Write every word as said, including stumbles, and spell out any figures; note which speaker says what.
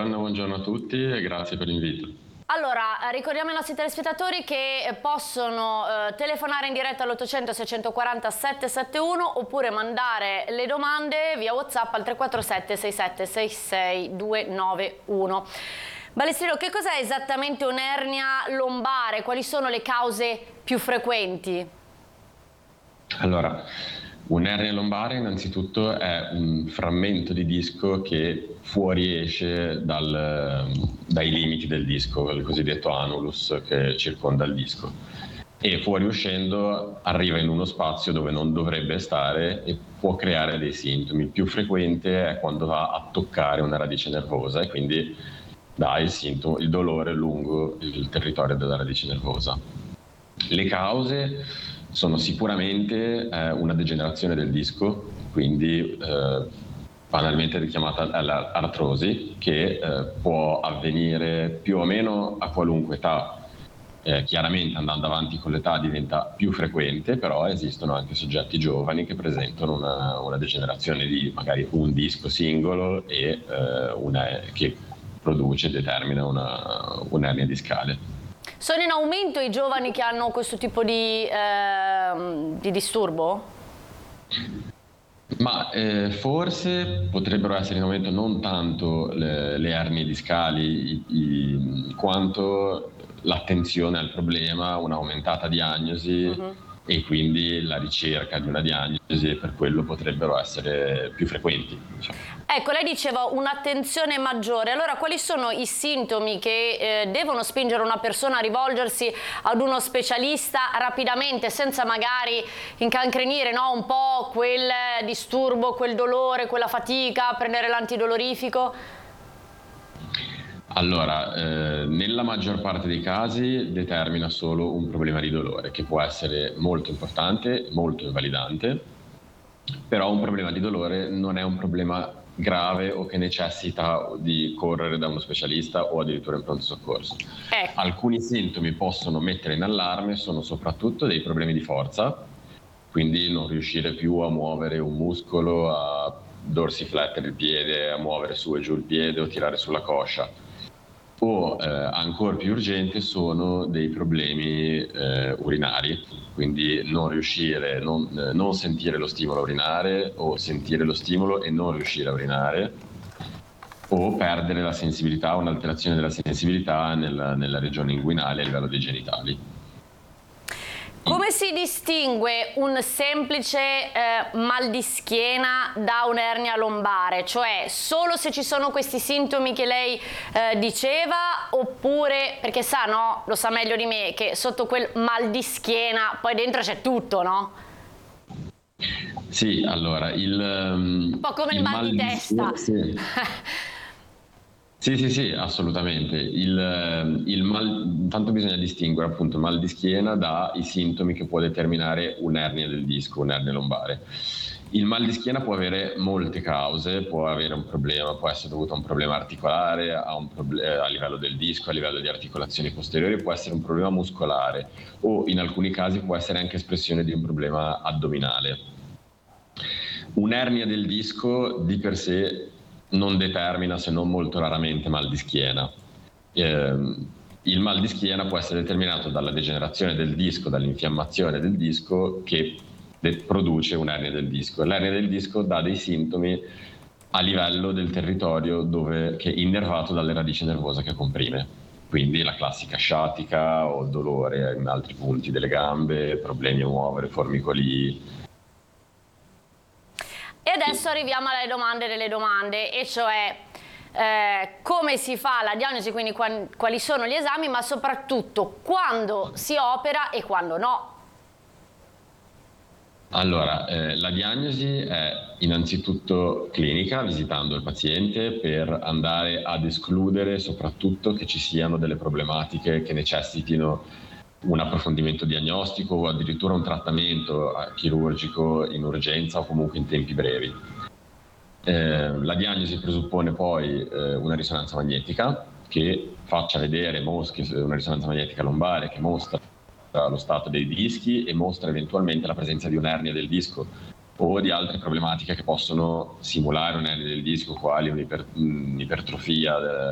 Speaker 1: buongiorno, buongiorno a tutti e grazie per l'invito.
Speaker 2: Allora, ricordiamo ai nostri telespettatori che possono eh, telefonare in diretta all'ottocento seicentoquaranta settecentosettantuno oppure mandare le domande via WhatsApp al tre quattro sette sei sette sei sei due nove uno. Balestrino, che cos'è esattamente un'ernia lombare? Quali sono le cause più frequenti?
Speaker 1: Allora, un'ernia lombare innanzitutto è un frammento di disco che fuoriesce dal, dai limiti del disco, il cosiddetto annulus che circonda il disco, e fuoriuscendo arriva in uno spazio dove non dovrebbe stare e può creare dei sintomi. Il più frequente è quando va a toccare una radice nervosa e quindi dà il sintomo, il dolore lungo il territorio della radice nervosa. Le cause sono sicuramente eh, una degenerazione del disco, quindi eh, banalmente richiamata l'artrosi, che eh, può avvenire più o meno a qualunque età. Eh, chiaramente andando avanti con l'età diventa più frequente, però esistono anche soggetti giovani che presentano una, una degenerazione di magari un disco singolo e eh, una, che produce, determina una, un'ernia discale.
Speaker 2: Sono in aumento i giovani che hanno questo tipo di, eh, di disturbo?
Speaker 1: Ma eh, forse potrebbero essere in aumento non tanto le, le ernie discali i, i, quanto l'attenzione al problema, un'aumentata diagnosi uh-huh. e quindi la ricerca di una diagnosi, e per quello potrebbero essere più frequenti, diciamo.
Speaker 2: Ecco, lei diceva un'attenzione maggiore. Allora, quali sono i sintomi che eh, devono spingere una persona a rivolgersi ad uno specialista rapidamente, senza magari incancrenire, no, un po' quel disturbo, quel dolore, quella fatica, prendere l'antidolorifico?
Speaker 1: Allora, eh, nella maggior parte dei casi determina solo un problema di dolore, che può essere molto importante, molto invalidante, però un problema di dolore non è un problema grave o che necessita di correre da uno specialista o addirittura in pronto soccorso.
Speaker 2: Ecco.
Speaker 1: Alcuni sintomi possono mettere in allarme sono soprattutto dei problemi di forza, quindi non riuscire più a muovere un muscolo, a dorsiflettere il piede, a muovere su e giù il piede o tirare sulla coscia. O eh, ancora più urgente sono dei problemi eh, urinari, quindi non riuscire, non, eh, non sentire lo stimolo a urinare o sentire lo stimolo e non riuscire a urinare, o perdere la sensibilità, un'alterazione della sensibilità nella, nella regione inguinale a livello dei genitali.
Speaker 2: Come si distingue un semplice eh, mal di schiena da un'ernia lombare? Cioè solo se ci sono questi sintomi che lei eh, diceva, oppure, perché sa, no, lo sa meglio di me, che sotto quel mal di schiena poi dentro c'è tutto, no?
Speaker 1: Sì, allora, il... Um,
Speaker 2: un po' come il, il mal, mal di testa.
Speaker 1: Sì. Sì, sì, sì, assolutamente. Il, il mal, intanto bisogna distinguere appunto il mal di schiena dai sintomi che può determinare un'ernia del disco, un'ernia lombare. Il mal di schiena può avere molte cause, può avere un problema, può essere dovuto a un problema articolare, a, un proble- a livello del disco, a livello di articolazioni posteriori, può essere un problema muscolare o in alcuni casi può essere anche espressione di un problema addominale. Un'ernia del disco di per sé non determina, se non molto raramente, mal di schiena. Eh, il mal di schiena può essere determinato dalla degenerazione del disco, dall'infiammazione del disco che de- produce un'ernia del disco. L'ernia del disco dà dei sintomi a livello del territorio dove, che è innervato dalle radici nervose che comprime. Quindi la classica sciatica o dolore in altri punti delle gambe, problemi a muovere, formicoli.
Speaker 2: E adesso arriviamo alle domande delle domande, e cioè eh, come si fa la diagnosi, quindi quali sono gli esami, ma soprattutto quando si opera e quando no.
Speaker 1: Allora, eh, la diagnosi è innanzitutto clinica, visitando il paziente per andare ad escludere soprattutto che ci siano delle problematiche che necessitino un approfondimento diagnostico o addirittura un trattamento chirurgico in urgenza o comunque in tempi brevi. Eh, la diagnosi presuppone poi eh, una risonanza magnetica che faccia vedere, mostri una risonanza magnetica lombare che mostra lo stato dei dischi e mostra eventualmente la presenza di un'ernia del disco o di altre problematiche che possono simulare un'ernia del disco, quali un'ipertrofia